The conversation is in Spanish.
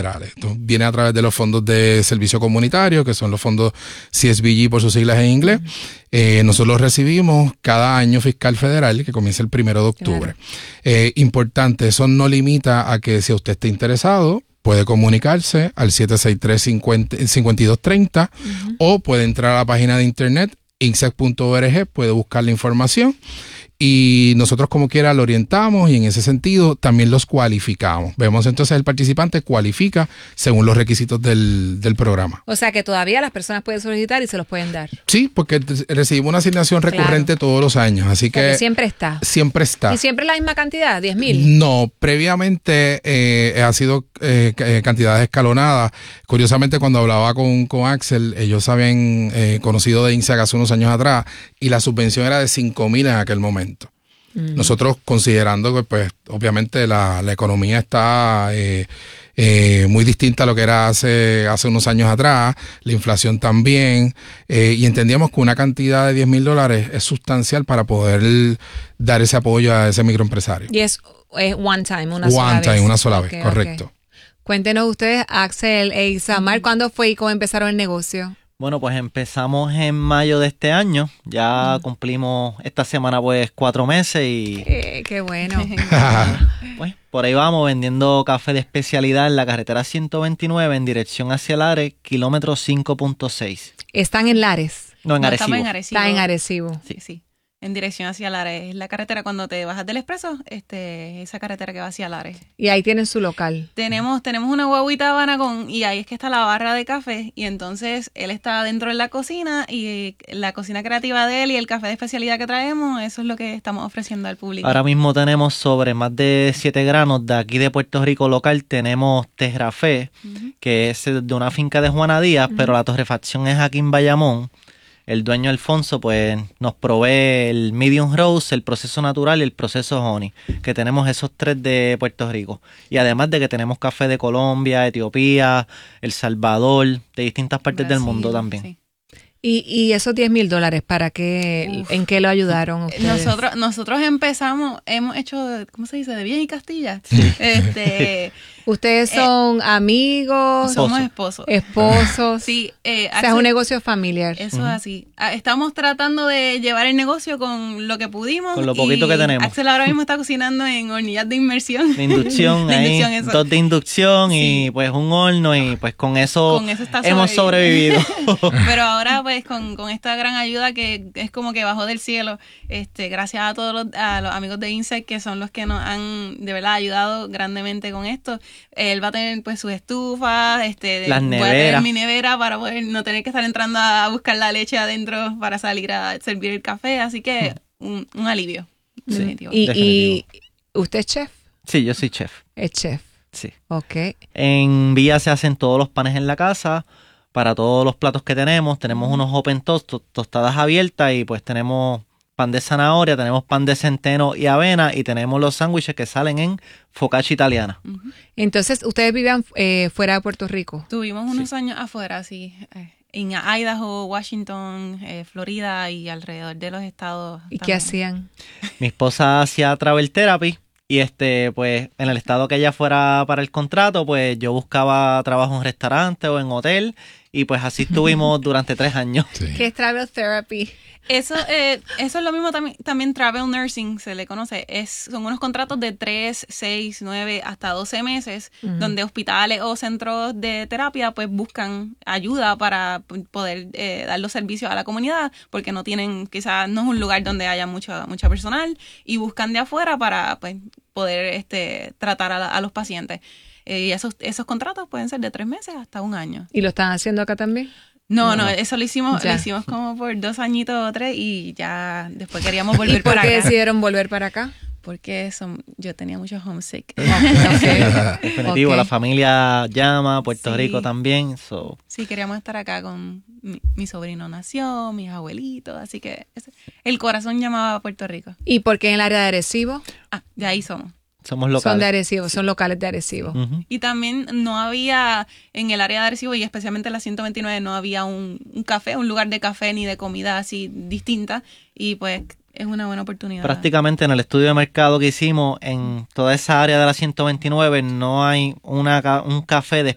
federales. Esto viene a través de los fondos de servicio comunitario, que son los fondos CSBG por sus siglas en inglés. Nosotros recibimos cada año fiscal federal, que comienza el 1 de octubre. Claro. Importante, eso no limita a que si usted está interesado, puede comunicarse al 763-5230 o puede entrar a la página de internet insec.org, puede buscar la información y nosotros como quiera lo orientamos y en ese sentido también los cualificamos. Vemos entonces el participante cualifica según los requisitos del programa. O sea que todavía las personas pueden solicitar y se los pueden dar. Sí, porque recibimos una asignación recurrente todos los años, así que siempre está. Siempre está. ¿Y siempre la misma cantidad? ¿10,000? No, previamente ha sido cantidades escalonadas. Curiosamente, cuando hablaba con Axel, ellos habían conocido de INSEC hace unos años atrás y la subvención era de 5,000 en aquel momento. Nosotros considerando que pues obviamente la economía está muy distinta a lo que era hace unos años atrás, la inflación también, y entendíamos que una cantidad de $10,000 es sustancial para poder dar ese apoyo a ese microempresario. Y es one time, una sola vez. Una sola vez, correcto. Okay. Cuéntenos ustedes, Axel e Isamar, ¿cuándo fue y cómo empezaron el negocio? Bueno, pues empezamos en mayo de este año. Ya cumplimos esta semana pues 4 meses y... ¡Qué bueno! Pues por ahí vamos vendiendo café de especialidad en la carretera 129 en dirección hacia Lares, kilómetro 5.6. ¿Están en Lares? No, en Arecibo. Estamos en Arecibo. Está en Arecibo. Sí. En dirección hacia Lares. Es la carretera cuando te bajas del expreso, esa carretera que va hacia Lares. Y ahí tienen su local. Tenemos una guaguita habana y ahí es que está la barra de café y entonces él está dentro de la cocina y la cocina creativa de él y el café de especialidad que traemos, eso es lo que estamos ofreciendo al público. Ahora mismo tenemos sobre más de 7 granos de aquí de Puerto Rico local. Tenemos Terrafé, que es de una finca de Juana Díaz, pero la torrefacción es aquí en Bayamón. El dueño Alfonso pues nos provee el medium roast, el proceso natural y el proceso honey, que tenemos esos 3 de Puerto Rico. Y además de que tenemos café de Colombia, Etiopía, El Salvador, de distintas partes del mundo también. Sí. ¿Y esos $10,000 para qué, en qué lo ayudaron ustedes? Nosotros hemos hecho, ¿cómo se dice? De bien y Castilla. ¿Ustedes son amigos? Somos esposos. Esposos. Sí. O sea, es un negocio familiar. Eso es así. Estamos tratando de llevar el negocio con lo que pudimos. Con lo poquito que tenemos. Axel ahora mismo está cocinando en hornillas de inmersión. De inducción, ahí, 2 de inducción y pues un horno y pues con eso hemos sobrevivido. Pero ahora pues con esta gran ayuda que es como que bajó del cielo, gracias a todos los amigos de INSEC que son los que nos han de verdad ayudado grandemente con esto. Él va a tener pues sus estufas, las neveras. Voy a tener mi nevera para poder no tener que estar entrando a buscar la leche adentro para salir a servir el café, así que un alivio. Sí. Definitivo. ¿Y usted es chef? Sí, yo soy chef. Es chef. Sí. Ok. En Vía se hacen todos los panes en la casa. Para todos los platos que tenemos unos open toast, tostadas abiertas y pues tenemos pan de zanahoria, tenemos pan de centeno y avena y tenemos los sándwiches que salen en focaccia italiana. Entonces, ¿ustedes vivían fuera de Puerto Rico? Tuvimos unos años afuera, sí, en Idaho, Washington, Florida y alrededor de los estados. ¿Y qué hacían? Mi esposa hacía travel therapy. Y pues en el estado que ella fuera para el contrato, pues yo buscaba trabajo en restaurante o en hotel y pues así estuvimos durante 3 años. Sí. ¿Qué es travel therapy? Eso es lo mismo también travel nursing se le conoce. Son unos contratos de 3, 6, 9 hasta 12 meses donde hospitales o centros de terapia pues buscan ayuda para poder dar los servicios a la comunidad porque no tienen, quizás no es un lugar donde haya mucha personal y buscan de afuera para pues poder tratar a los pacientes. Y esos contratos pueden ser de 3 meses hasta 1 año. ¿Y lo están haciendo acá también? No, eso lo hicimos como por 2 añitos o 3 y ya después queríamos volver para acá. ¿Y por qué decidieron volver para acá? Porque yo tenía mucho homesick. Definitivo, la familia llama, Puerto Rico también. Sí, queríamos estar acá con mi sobrino nació, mis abuelitos, así que el corazón llamaba a Puerto Rico. ¿Y por qué en el área de Arecibo? De ahí somos. Somos locales. Son de Arecibo, son locales de Arecibo. Y también no había, en el área de Arecibo y especialmente en la 129, no había un café, un lugar de café ni de comida así distinta. Y pues es una buena oportunidad. Prácticamente en el estudio de mercado que hicimos, en toda esa área de la 129 no hay un café